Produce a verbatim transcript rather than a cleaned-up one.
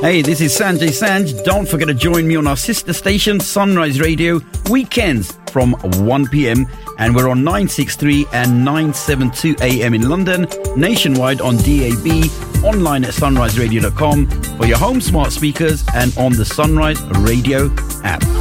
Hey, this is Sanjay Sanj. Don't forget to join me on our sister station, Sunrise Radio, weekends from one p.m. And we're on nine sixty-three and nine seventy-two A M in London, nationwide on D A B, online at sunrise radio dot com, for your home smart speakers and on the Sunrise Radio app.